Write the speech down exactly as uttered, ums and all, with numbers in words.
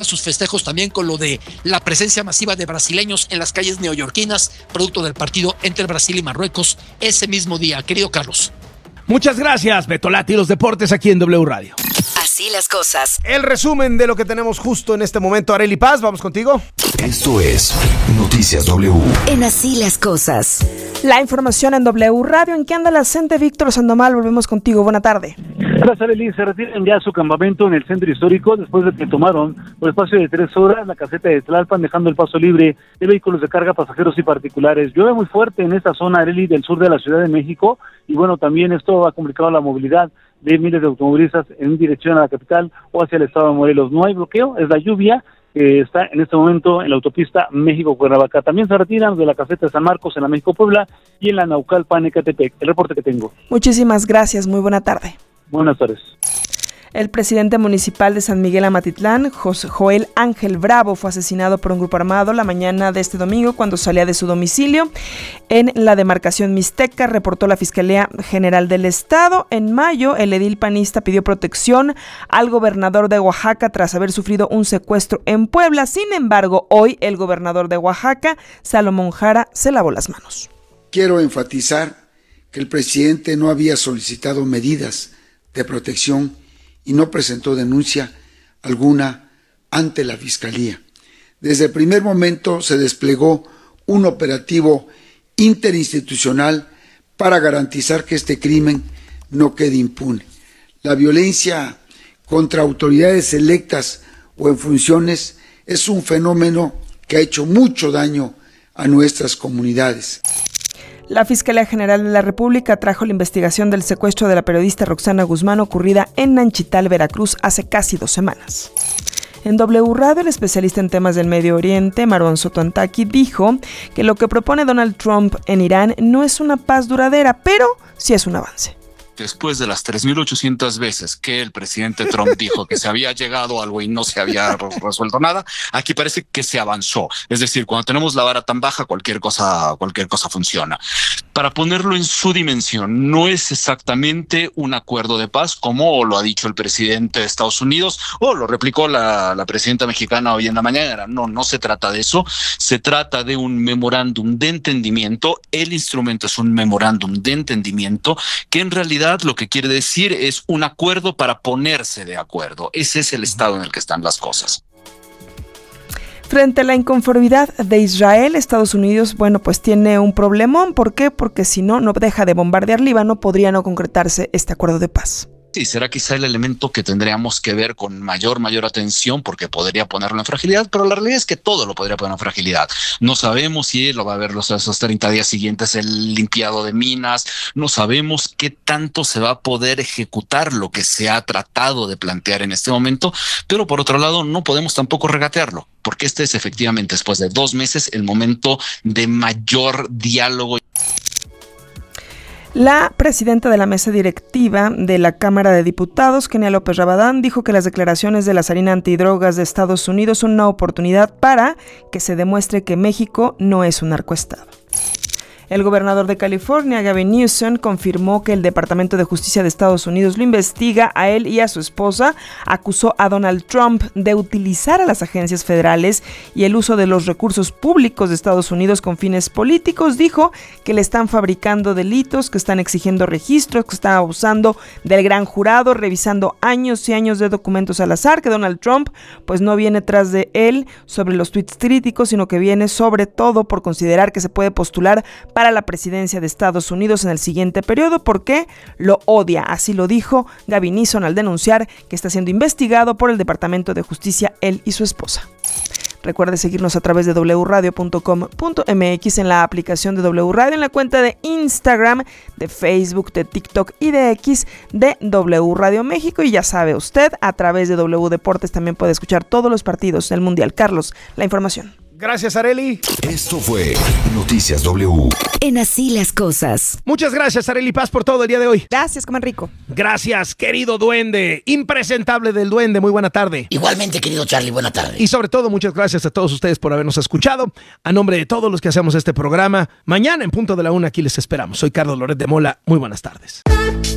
sus festejos también con lo de la presencia masiva de brasileños en las calles neoyorquinas, producto del partido entre Brasil y Marruecos ese mismo día. Querido Carlos. Muchas gracias, Beto Lati, los deportes aquí en W Radio. Así las cosas. El resumen de lo que tenemos justo en este momento. Arely Paz, vamos contigo. Esto es Noticias W. En Así las cosas. La información en W Radio. ¿En qué anda la gente? Víctor Sandoval, volvemos contigo. Buena tarde. Gracias, Arely. Se retiran ya a su campamento en el centro histórico después de que tomaron por espacio de tres horas la caseta de Tlalpan, dejando el paso libre de vehículos de carga, pasajeros y particulares. Llueve muy fuerte en esta zona, Arely, del sur de la Ciudad de México, y bueno, también esto ha complicado la movilidad de miles de automovilistas en dirección a la capital o hacia el estado de Morelos. No hay bloqueo, es la lluvia que está en este momento en la autopista México-Cuernavaca. También se retiran de la caseta de San Marcos en la México-Puebla y en la Naucalpan-Ecatepec. El reporte que tengo. Muchísimas gracias, muy buena tarde. Buenas tardes. El presidente municipal de San Miguel Amatitlán, Joel Ángel Bravo, fue asesinado por un grupo armado la mañana de este domingo cuando salía de su domicilio en la demarcación Mixteca, reportó la Fiscalía General del Estado. En mayo, el edil panista pidió protección al gobernador de Oaxaca tras haber sufrido un secuestro en Puebla. Sin embargo, hoy el gobernador de Oaxaca, Salomón Jara, se lavó las manos. Quiero enfatizar que el presidente no había solicitado medidas de protección y no presentó denuncia alguna ante la Fiscalía. Desde el primer momento se desplegó un operativo interinstitucional para garantizar que este crimen no quede impune. La violencia contra autoridades electas o en funciones es un fenómeno que ha hecho mucho daño a nuestras comunidades. La Fiscalía General de la República trajo la investigación del secuestro de la periodista Roxana Guzmán ocurrida en Nanchital, Veracruz, hace casi dos semanas. En W Radio, el especialista en temas del Medio Oriente, Marwan Sotoantaki, dijo que lo que propone Donald Trump en Irán no es una paz duradera, pero sí es un avance. Después de las tres mil ochocientas veces que el presidente Trump dijo que se había llegado a algo y no se había resuelto nada, aquí parece que se avanzó. Es decir, cuando tenemos la vara tan baja, cualquier cosa, cualquier cosa funciona. Para ponerlo en su dimensión, no es exactamente un acuerdo de paz como lo ha dicho el presidente de Estados Unidos o lo replicó la, la presidenta mexicana hoy en la mañana. No, no se trata de eso. Se trata de un memorándum de entendimiento. El instrumento es un memorándum de entendimiento que en realidad lo que quiere decir es un acuerdo para ponerse de acuerdo. Ese es el estado en el que están las cosas. Frente a la inconformidad de Israel, Estados Unidos, bueno, pues tiene un problemón. ¿Por qué? Porque si no, no deja de bombardear Líbano, podría no concretarse este acuerdo de paz. Sí, será quizá el elemento que tendríamos que ver con mayor, mayor atención porque podría ponerlo en fragilidad, pero la realidad es que todo lo podría poner en fragilidad. No sabemos si lo va a haber los esos treinta días siguientes el limpiado de minas, no sabemos qué tanto se va a poder ejecutar lo que se ha tratado de plantear en este momento, pero por otro lado no podemos tampoco regatearlo, porque este es efectivamente después de dos meses el momento de mayor diálogo. La presidenta de la mesa directiva de la Cámara de Diputados, Kenia López Rabadán, dijo que las declaraciones de la Sarina Antidrogas de Estados Unidos son una oportunidad para que se demuestre que México no es un narcoestado. El gobernador de California, Gavin Newsom, confirmó que el Departamento de Justicia de Estados Unidos lo investiga a él y a su esposa. Acusó a Donald Trump de utilizar a las agencias federales y el uso de los recursos públicos de Estados Unidos con fines políticos. Dijo que le están fabricando delitos, que están exigiendo registros, que están abusando del gran jurado, revisando años y años de documentos al azar, que Donald Trump pues no viene tras de él sobre los tweets críticos, sino que viene sobre todo por considerar que se puede postular para la presidencia de Estados Unidos en el siguiente periodo porque lo odia. Así lo dijo Gavin Newsom al denunciar que está siendo investigado por el Departamento de Justicia, él y su esposa. Recuerde seguirnos a través de doble u radio punto com punto eme equis, en la aplicación de W Radio, en la cuenta de Instagram, de Facebook, de TikTok y de X de W Radio México. Y ya sabe usted, a través de W Deportes también puede escuchar todos los partidos del Mundial. Carlos, la información. Gracias, Arely. Esto fue Noticias W. En Así las cosas. Muchas gracias, Arely Paz, por todo el día de hoy. Gracias, coman rico. Gracias, querido duende, impresentable del duende, muy buena tarde. Igualmente, querido Charlie, buena tarde. Y sobre todo, muchas gracias a todos ustedes por habernos escuchado. A nombre de todos los que hacemos este programa, mañana en punto de la una aquí les esperamos. Soy Carlos Loret de Mola, muy buenas tardes.